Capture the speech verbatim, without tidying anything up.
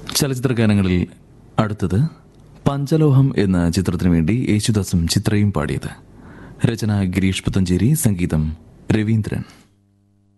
ചലച്ചിത്ര ഗാനങ്ങളിൽ അടുത്തത് പഞ്ചലോഹം എന്ന ചിത്രത്തിനു വേണ്ടി യേശുദാസും ചിത്രയും പാടിയത്. രചന ഗിരീഷ് പുത്തഞ്ചേരി, സംഗീതം രവീന്ദ്രൻ.